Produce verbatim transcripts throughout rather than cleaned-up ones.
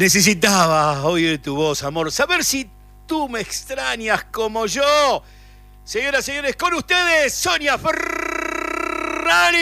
Necesitaba oír tu voz, amor, saber si tú me extrañas como yo. Señoras y señores, con ustedes, Sonia Ferrari.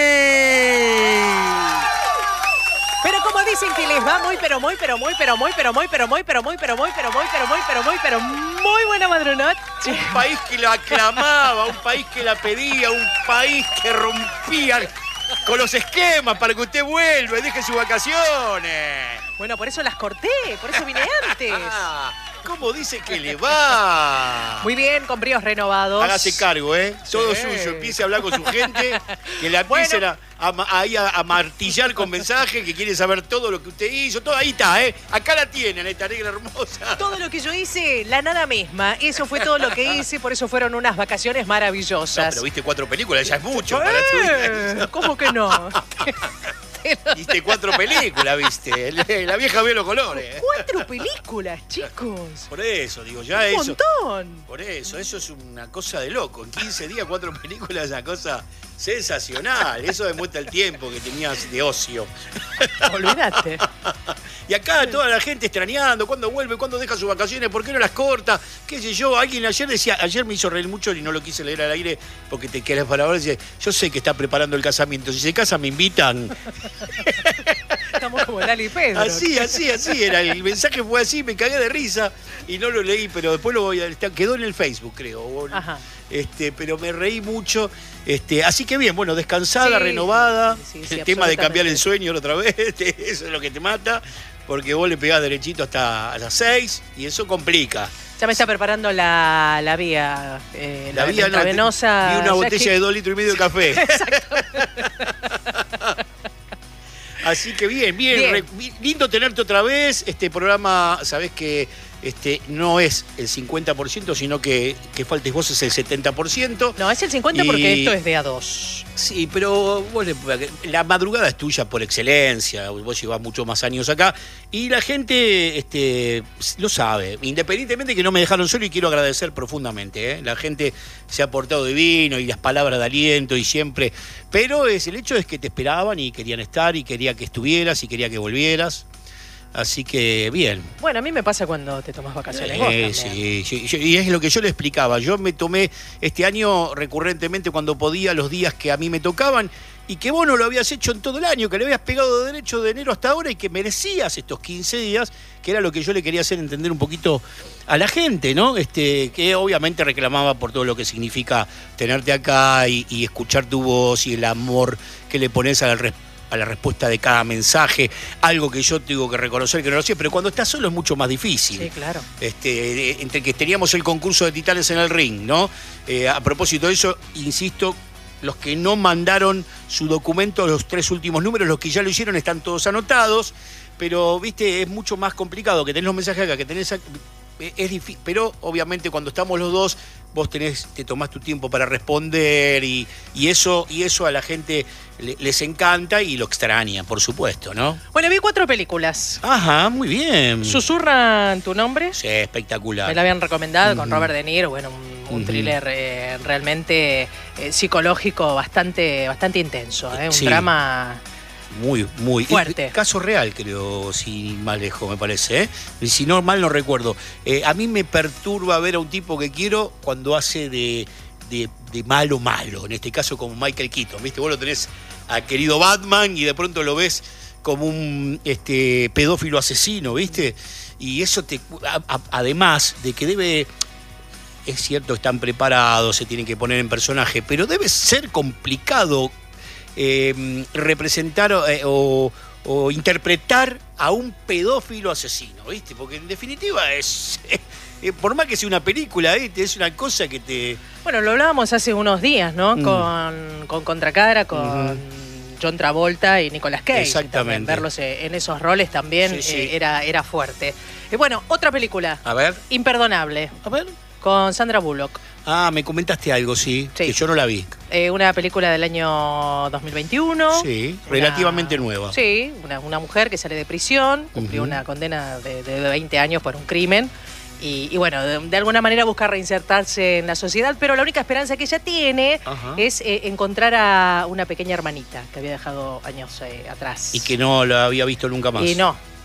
Pero como dicen que les va muy, pero muy, pero muy, pero muy, pero muy, pero muy, pero muy, pero muy, pero muy, pero muy, pero muy, pero muy buena madrugada. Un país que la aclamaba, un país que la pedía, un país que rompía con los esquemas para que usted vuelva y deje sus vacaciones. Bueno, por eso las corté, por eso vine antes. ¿Cómo dice que le va? Muy bien, con bríos renovados. Hágase cargo, ¿eh? Todo Sí. suyo. Empiece a hablar con su gente, que la empiecen Bueno. a, a, ahí a, a martillar con mensajes, que quieren saber todo lo que usted hizo. Todo ahí está, ¿eh? Acá la tienen, esta negra hermosa. Todo lo que yo hice, la nada misma. Eso fue todo lo que hice, por eso fueron unas vacaciones No, maravillosas. pero viste cuatro películas, ya es mucho para Eh, tu vida. ¿Cómo que no? Viste cuatro películas, viste. La vieja ve los colores. Cuatro películas, chicos. Por eso, digo, ya Un eso. montón. Por eso, eso es una cosa de loco. En quince días, cuatro películas es una cosa sensacional. Eso demuestra el tiempo que tenías de ocio. Olvídate. Y acá toda la gente extrañando, cuándo vuelve, cuándo deja sus vacaciones, por qué no las corta, qué sé yo. Alguien ayer decía, ayer me hizo reír mucho y no lo quise leer al aire porque te quedas para ahora. Dice, yo sé que está preparando el casamiento, si se casa me invitan. Estamos como Lali y Pedro. Así, así, así era. El mensaje fue así, me cagué de risa y no lo leí, pero después lo voy a. Quedó en el Facebook, creo. Ajá. Este, pero me reí mucho. Este, así que bien, bueno, descansada, Sí, renovada. sí, sí, el tema de cambiar el absolutamente. sueño otra vez, eso es lo que te mata, porque vos le pegás derechito hasta a las seis y eso complica. Ya me está preparando la, la vía, eh, la, La vía no, intravenosa. y una ya botella que- de dos litros y medio de café. Así que bien, bien, Bien. re- lindo tenerte otra vez. Este programa, sabés que este, no es el cincuenta por ciento, sino que, que faltes vos es el setenta por ciento. No, es el cincuenta porque Y- esto es de a dos. Sí, pero vos le- la madrugada es tuya por excelencia, vos llevás muchos más años acá y la gente este, lo sabe, independientemente de que no me dejaron solo y quiero agradecer profundamente, ¿eh? La gente se ha portado divino y las palabras de aliento y siempre, pero es, el hecho es que te esperaban y querían estar y quería que estuvieras y quería que volvieras, así que bien. Bueno, a mí me pasa cuando te tomas vacaciones vos Eh, también. sí, sí, yo- y es lo que yo le explicaba. Yo me tomé este año recurrentemente cuando podía los días que a mí me tocaban y que vos no lo habías hecho en todo el año, que le habías pegado de derecho de enero hasta ahora y que merecías estos quince días, que era lo que yo le quería hacer entender un poquito a la gente, ¿no? Este, que obviamente reclamaba por todo lo que significa tenerte acá y, y escuchar tu voz y el amor que le pones al respecto a la respuesta de cada mensaje, algo que yo tengo que reconocer que no lo sé, pero cuando estás solo es mucho más difícil. Sí, claro. Este, eh, entre que teníamos el concurso de titanes en el ring, ¿no? Eh, a propósito de eso, insisto, los que no mandaron su documento, los tres últimos números, los que ya lo hicieron están todos anotados, pero, viste, es mucho más complicado que tenés los mensajes acá, que tenés... acá, eh, es difícil, pero obviamente cuando estamos los dos, vos tenés, te tomás tu tiempo para responder y, y eso, y eso a la gente le- les encanta y lo extraña, por supuesto, ¿no? Bueno, vi cuatro películas. Ajá, muy bien. Susurran tu nombre. Sí, espectacular. Me la habían recomendado con Ujú. Robert De Niro. Bueno, un, un Ujú. thriller eh, realmente eh, psicológico bastante, bastante intenso. ¿eh? Un Sí. drama. Muy, muy. Fuerte. Eh, Caso real, creo, si mal lejos, me parece. ¿eh? Y si no, mal no recuerdo. Eh, a mí me perturba ver a un tipo que quiero cuando hace de, de, de malo malo. En este caso, como Michael Keaton. ¿Viste? Vos lo tenés a querido Batman y de pronto lo ves como un este, pedófilo asesino, ¿viste? Y eso te. a- a- además de que debe. Es cierto, están preparados, se tienen que poner en personaje, pero debe ser complicado eh, representar eh, o, o interpretar a un pedófilo asesino, ¿viste? Porque en definitiva es, eh, por más que sea una película, ¿viste? Es una cosa que te... Bueno, lo hablábamos hace unos días, ¿no? Mm. Con, con Contracara, con Ujú. John Travolta y Nicolas Cage. Exactamente. También verlos eh, en esos roles también Sí, sí. eh, era, era fuerte. Y bueno, otra película, A ver, Imperdonable, a ver. con Sandra Bullock. Ah, me comentaste algo, sí, Sí. que yo no la vi. Eh, una película del año dos mil veintiuno. Sí, Una- relativamente nueva. Sí, una, una mujer que sale de prisión, cumplió Ujú. una condena de, de veinte años por un crimen. Y, y bueno, de, de alguna manera buscar reinsertarse en la sociedad, pero la única esperanza que ella tiene Ajá. es eh, encontrar a una pequeña hermanita que había dejado años eh, atrás. Y que no la había visto nunca más. Y no,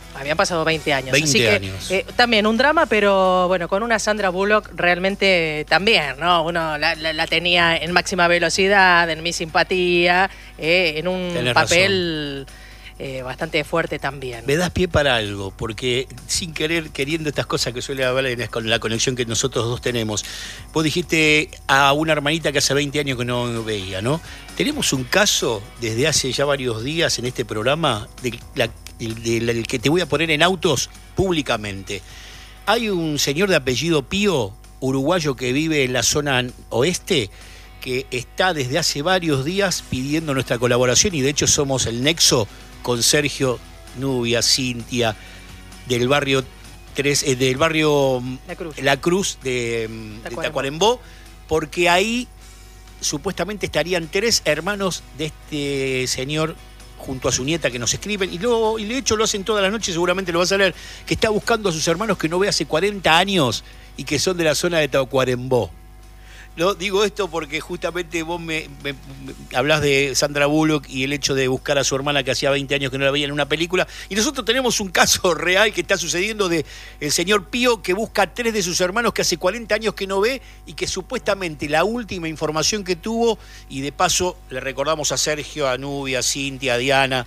Habían pasado veinte años. veinte así que, años. Eh, también un drama, pero bueno, con una Sandra Bullock realmente también, ¿no? Uno la, la, la tenía en máxima velocidad, en mi simpatía, eh, en un Tenés papel eh, bastante fuerte también. Me das pie para algo, porque sin querer, queriendo estas cosas que suele haber con la conexión que nosotros dos tenemos, vos dijiste a una hermanita que hace veinte años que no veía, ¿no? Tenemos un caso desde hace ya varios días en este programa de la El, del, el que te voy a poner en autos públicamente. Hay un señor de apellido Pío, uruguayo, que vive en la zona oeste, que está desde hace varios días pidiendo nuestra colaboración, y de hecho somos el nexo con Sergio, Nubia, Cintia, del barrio tres, eh, del barrio La Cruz, La Cruz de, de Tacuarembó, porque ahí supuestamente estarían tres hermanos de este señor junto a su nieta que nos escriben, y, luego, y de hecho lo hacen todas las noches, seguramente lo vas a leer, que está buscando a sus hermanos que no ve hace cuarenta años y que son de la zona de Tacuarembó. No, digo esto porque justamente vos me, me, me hablás de Sandra Bullock y el hecho de buscar a su hermana que hacía veinte años que no la veía en una película, y nosotros tenemos un caso real que está sucediendo de el señor Pío, que busca a tres de sus hermanos que hace cuarenta años que no ve, y que supuestamente la última información que tuvo, y de paso le recordamos a Sergio, a Nubia, a Cintia, a Diana,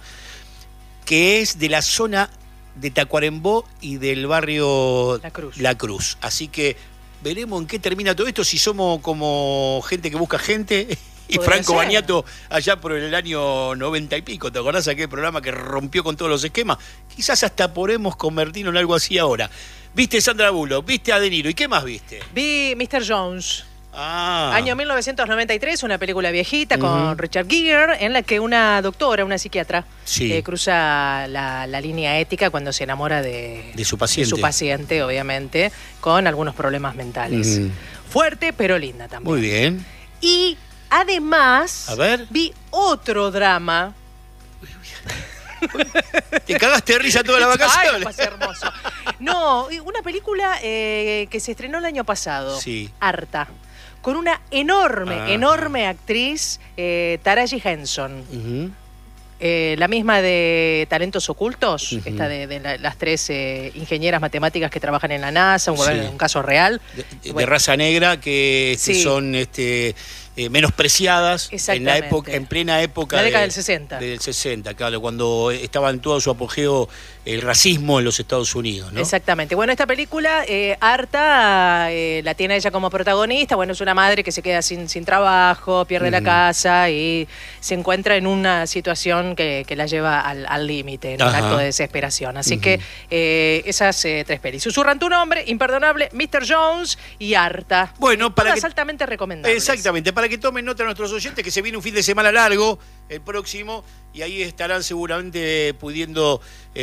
que es de la zona de Tacuarembó y del barrio La Cruz. La Cruz. Así que veremos en qué termina todo esto, si somos como gente que busca gente. Y Franco ser. Bagnato allá por el año noventa y pico, ¿te acordás aquel programa que rompió con todos los esquemas? Quizás hasta podemos convertirlo en algo así ahora. ¿Viste Sandra Bullock? ¿Viste a De Niro? ¿Y qué más viste? Vi mister Jones. Ah. Año mil novecientos noventa y tres, una película viejita con uh-huh. Richard Gere, en la que una doctora, una psiquiatra, sí. eh, cruza la, la línea ética cuando se enamora de, de su paciente, de su paciente, obviamente, con algunos problemas mentales. Uh-huh. Fuerte, pero linda también. Muy bien. Y además, a ver, vi otro drama. Te cagaste de risa toda la vacación. Ay, pasé hermoso. No, una película eh, que se estrenó el año pasado. Sí. Harta. Con una enorme, ah, enorme actriz, eh, Taraji Henson. Uh-huh. eh, la misma de Talentos Ocultos, uh-huh. esta de, de la, las tres eh, ingenieras matemáticas que trabajan en la NASA, un, sí. un caso real. De, de bueno. raza negra, que este, sí. son este, eh, menospreciadas en la época, en plena época. La década de, del sesenta. Del sesenta, claro, cuando estaba en todo su apogeo el racismo en los Estados Unidos, ¿no? Exactamente. Bueno, esta película, eh, Harta, eh, la tiene ella como protagonista. Bueno, es una madre que se queda sin, sin trabajo, pierde uh-huh. la casa y se encuentra en una situación que, que la lleva al límite, en Ajá. un acto de desesperación. Así uh-huh. que eh, esas eh, tres pelis. Susurran tu nombre, Imperdonable, mister Jones y Harta. Bueno, para todas que, altamente recomendables. Exactamente, para que tomen nota nuestros oyentes que se viene un fin de semana largo, el próximo, y ahí estarán seguramente pudiendo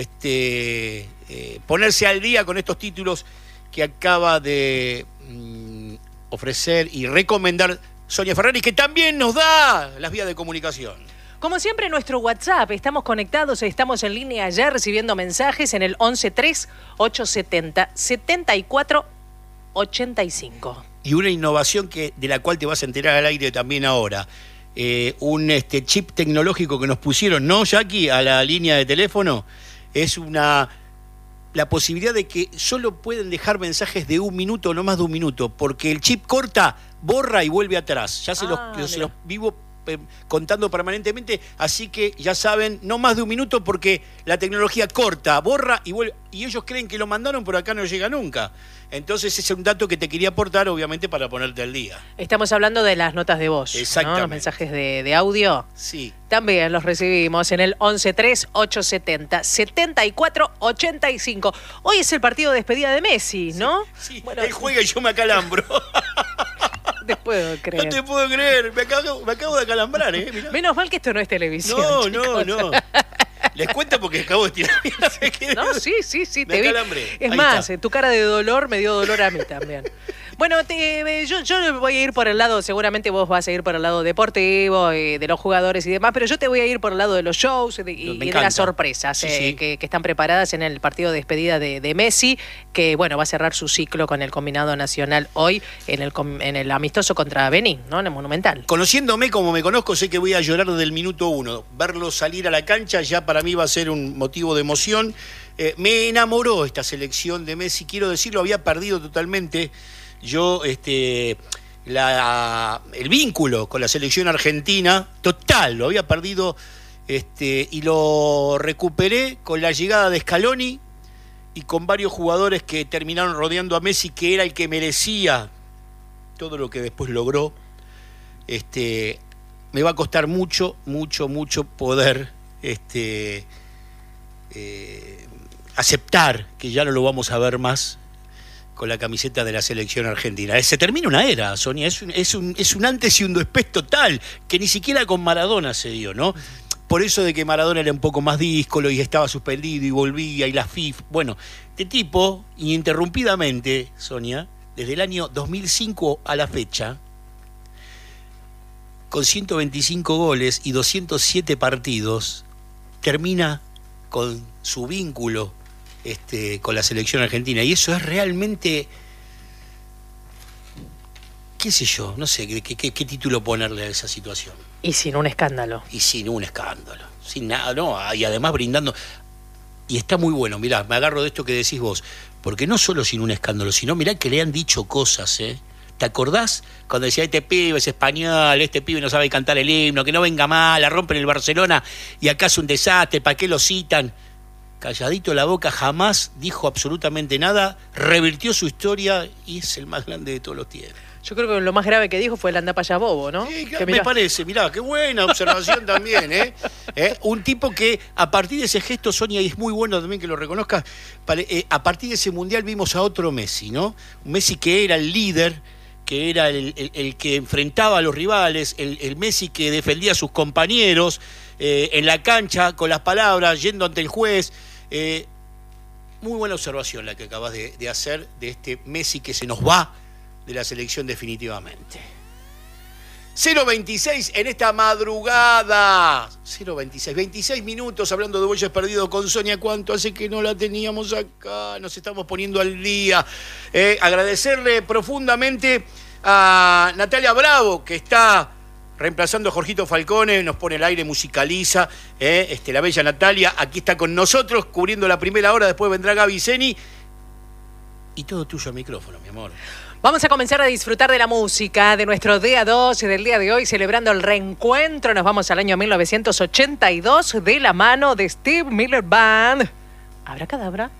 este, eh, ponerse al día con estos títulos que acaba de mm, ofrecer y recomendar Sonia Ferrari, que también nos da las vías de comunicación. Como siempre, nuestro WhatsApp, estamos conectados, estamos en línea ya recibiendo mensajes en el once tres ochocientos setenta setenta y cuatro ochenta y cinco. Y una innovación que de la cual te vas a enterar al aire también ahora. Eh, un este, chip tecnológico que nos pusieron, ¿no, Jackie?, a la línea de teléfono. Es una la posibilidad de que solo pueden dejar mensajes de un minuto, no más de un minuto, porque el chip corta, borra y vuelve atrás. Ya se, ah, los, se los vivo eh, contando permanentemente, así que ya saben, no más de un minuto, porque la tecnología corta, borra y vuelve. Y ellos creen que lo mandaron, pero acá no llega nunca. Entonces ese es un dato que te quería aportar, obviamente, para ponerte al día. Estamos hablando de las notas de voz, exactamente, ¿no? Los mensajes de, de audio. Sí. También los recibimos en el once tres ochocientos setenta setenta y cuatro ochenta y cinco. Hoy es el partido de despedida de Messi, ¿no? Sí, sí. Bueno, él juega y yo me acalambro. No te puedo creer. No te puedo creer, me acabo, me acabo de acalambrar, ¿eh? Mirá. Menos mal que esto no es televisión. No, chicos. no, no. Les cuento porque acabo de tirar. No, sí, sí, sí. Me te acalambré. Vi. Es Ahí más, está. Tu cara de dolor me dio dolor a mí también. Bueno, te, yo, yo voy a ir por el lado, seguramente vos vas a ir por el lado deportivo, eh, de los jugadores y demás, pero yo te voy a ir por el lado de los shows de, y, y de las sorpresas sí, eh, sí. Que, que están preparadas en el partido de despedida de, de Messi, que bueno, va a cerrar su ciclo con el combinado nacional hoy en el, en el amistoso contra Benín, ¿no? En el Monumental. Conociéndome como me conozco, sé que voy a llorar desde el minuto uno. Verlo salir a la cancha ya para mí va a ser un motivo de emoción. Eh, me enamoró esta selección de Messi, quiero decirlo, había perdido totalmente yo este, la, el vínculo con la selección argentina, total, lo había perdido este, y lo recuperé con la llegada de Scaloni y con varios jugadores que terminaron rodeando a Messi, que era el que merecía todo lo que después logró. Este, me va a costar mucho, mucho, mucho poder este, eh, aceptar que ya no lo vamos a ver más con la camiseta de la selección argentina. Se termina una era, Sonia, es un, es un, es un antes y un después total, que ni siquiera con Maradona se dio, ¿no? Por eso de que Maradona era un poco más díscolo y estaba suspendido y volvía y la F I F. Bueno, este tipo, ininterrumpidamente, Sonia, desde el año dos mil cinco a la fecha, con ciento veinticinco goles y doscientos siete partidos, termina con su vínculo este, con la selección argentina. Y eso es realmente, qué sé yo, no sé qué, qué, qué título ponerle a esa situación. Y sin un escándalo. Y sin un escándalo. Sin nada, no. Y además brindando. Y está muy bueno, mirá, me agarro de esto que decís vos. Porque no solo sin un escándalo, sino mirá que le han dicho cosas, ¿eh? ¿Te acordás cuando decía, este pibe es español, este pibe no sabe cantar el himno, que no venga mal, la rompen el Barcelona y acá es un desastre, ¿para qué lo citan? Calladito la boca, jamás dijo absolutamente nada, revirtió su historia y es el más grande de todos los tiempos. Yo creo que lo más grave que dijo fue el anda para allá bobo, ¿no? Sí, que me mirá. parece, mirá, qué buena observación también, ¿eh? ¿eh? Un tipo que a partir de ese gesto, Sonia, y es muy bueno también que lo reconozcas, eh, a partir de ese mundial vimos a otro Messi, ¿no? Un Messi que era el líder, que era el, el, el que enfrentaba a los rivales, el, el Messi que defendía a sus compañeros eh, en la cancha con las palabras, yendo ante el juez. Eh, muy buena observación la que acabas de, de hacer de este Messi que se nos va de la selección definitivamente. cero veintiséis en esta madrugada. cero veintiséis, veintiséis minutos hablando de Boyes Perdido con Sonia. ¿Cuánto hace que no la teníamos acá? Nos estamos poniendo al día. Eh, agradecerle profundamente a Natalia Bravo, que está reemplazando a Jorgito Falcone, nos pone el aire, musicaliza. Eh, este, la bella Natalia, aquí está con nosotros, cubriendo la primera hora. Después vendrá Gaby Zeni. Y todo tuyo al micrófono, mi amor. Vamos a comenzar a disfrutar de la música, de nuestro día doce del día de hoy, celebrando el reencuentro. Nos vamos al año mil novecientos ochenta y dos de la mano de Steve Miller Band. ¿Abracadabra?